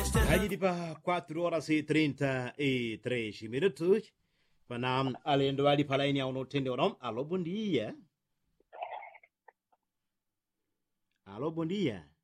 Aí para 4 horas e 33 minutos. Panam alendo ali para ini ao notende onom. Alô, bom dia. Alô, bom dia.